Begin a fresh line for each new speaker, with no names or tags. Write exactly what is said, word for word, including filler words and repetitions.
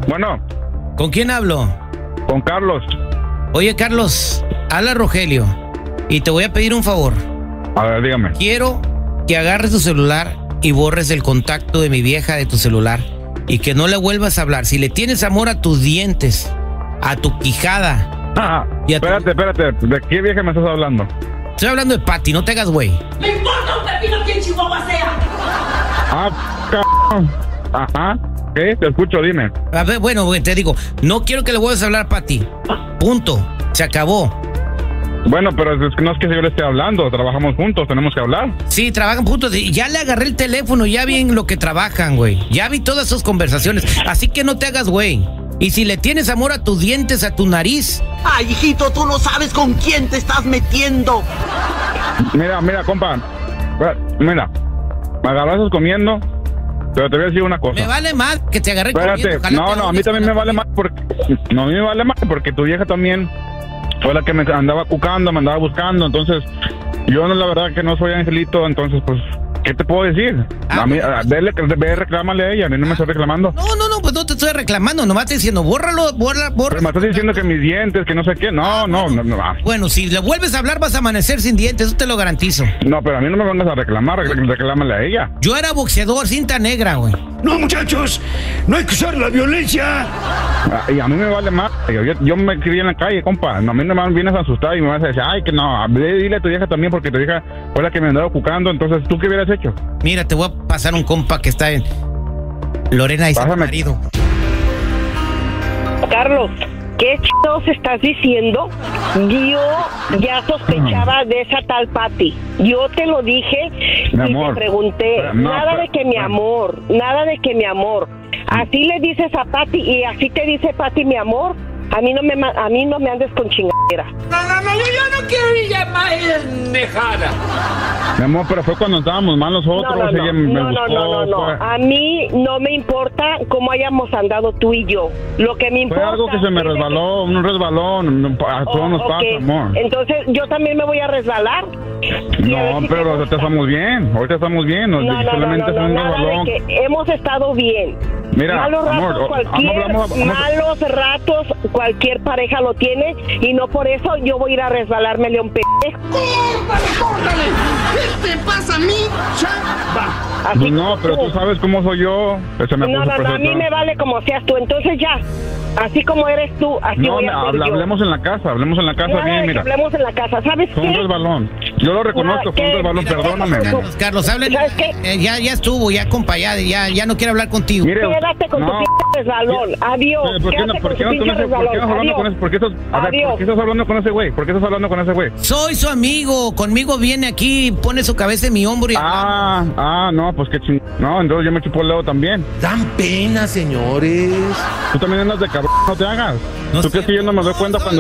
Bueno.
¿Con quién hablo?
Con Carlos.
Oye, Carlos, habla Rogelio. Y te voy a pedir un favor.
A ver, dígame.
Quiero que agarres tu celular y borres el contacto de mi vieja de tu celular. Y que no le vuelvas a hablar. Si le tienes amor a tus dientes, a tu quijada.
Ah,
y a tu...
Espérate, espérate. ¿De qué vieja me estás hablando?
Estoy hablando de Patty, no te hagas güey.
¡Me importa un pepino quién Chihuahua sea!
Ah, cabrón. Ajá. ¿Qué? Te escucho, dime.
A ver, bueno, te digo, no quiero que le vuelvas a hablar a Patty. Punto. Se acabó.
Bueno, pero es que no es que yo le esté hablando. Trabajamos juntos, tenemos que hablar.
Sí, trabajan juntos. Ya le agarré el teléfono, ya vi en lo que trabajan, güey. Ya vi todas sus conversaciones. Así que no te hagas güey. Y si le tienes amor a tus dientes, a tu nariz...
Ay, hijito, tú no sabes con quién te estás metiendo.
Mira, mira, compa. Mira, me agarraste comiendo, pero te voy a decir una cosa.
Me vale más que te agarré
Espérate,
comiendo.
no, no, a mí también me vale más porque... No, a mí me vale más porque tu vieja también fue la que me andaba cucando, me andaba buscando, entonces... Yo, no, la verdad, que no soy angelito, entonces, pues... ¿Qué te puedo decir?
Ah,
a mí,
pues,
a, vele, ve, reclámale a ella, a mí no me estás reclamando.
No, no, no, pues no te estoy reclamando, nomás te diciendo, bórralo, borra, borra.
Pero me estás diciendo que mis dientes, que no sé qué, no, no, no, no.
Bueno, si le vuelves a hablar vas a amanecer sin dientes, eso te lo garantizo.
No, pero a mí no me vengas a reclamar, reclámale a ella.
Yo era boxeador, cinta negra, güey.
No, muchachos, no hay que usar la violencia.
Ah, y a mí me vale más. Yo, yo, yo me crié en la calle, compa. No, a mí no me vienes a asustar y me vas a decir, ay, que no, dile a tu vieja también porque tu vieja fue la que me andaba cucando. Entonces, ¿tú qué hubieras hecho?
Mira, te voy a pasar un compa que está en Lorena y su marido.
Carlos, ¿qué chingados estás diciendo? Yo ya sospechaba de esa tal Patty. Yo te lo dije
mi
y
amor,
te pregunté.
no,
nada
pero,
de que mi amor, nada de que mi amor. Así le dices a Patty y así te dice Patty mi amor. A mí no me a mí no me andes con chingadera.
No, no, no, yo, yo no quiero ir llamar pendejada.
Mi amor, pero fue cuando estábamos mal nosotros.
No, no, no,
ella me
no,
buscó,
no, no, no,
fue,
no. A mí no me importa cómo hayamos andado tú y yo. Lo que me importa
fue algo que se me
es de
resbaló,
que...
un resbalón. A todos
Oh,
nos
okay.
pasa, amor.
Entonces yo también me voy a resbalar. Y a ver
No,
si
pero
te
ahorita
gusta.
estamos bien. Ahorita estamos bien.
No, no, no,
solamente
no,
fue
no,
un
nada
resbalón.
de que hemos estado bien.
Mira,
malos
amor,
ratos
o-
cualquier,
vamos, vamos, vamos.
malos ratos cualquier pareja lo tiene y no por eso yo voy a ir a resbalármele a un pendejo.
¡Córtale, córtale! ¿Qué te pasa a mí? Chava?
Así
Pues no,
como
pero tú sabes cómo soy yo. Se me
No,
puso
no, no, a mí
perfecto.
me vale como seas tú. Entonces ya, así como eres tú, así
No,
voy a ser
habla-
yo.
hablemos en la casa, hablemos en la casa
Nada
bien,
de que
mira.
hablemos en la casa, ¿sabes
Fue un
qué?
resbalón. Yo lo reconozco, fue un
¿qué?
resbalón,
Mira,
perdóname.
Carlos, Carlos, hablen.
¿Sabes qué?
Eh, ya, ya estuvo, ya compa, ya, ya, ya no quiero hablar contigo.
Mire,
Quédate con
no.
tu pinche resbalón. Adiós.
Eh, ¿Por qué no,
Quédate
por
con
qué
tu
no, con
pinche
ese, por qué no
resbalón.
estás hablando
Adiós.
con ese, por qué estás, a ver,
Adiós.
¿por qué estás hablando con ese güey? ¿Por qué estás hablando con ese güey?
Soy su amigo, conmigo viene aquí, pone su cabeza en mi hombro y
Ah, ah, no, pues qué ching... No, entonces yo me chupo el dedo también.
Dan pena, señores.
Tú también andas de cabrón, no te hagas.
No
¿Tú
sé.
crees que yo no me doy cuenta cuando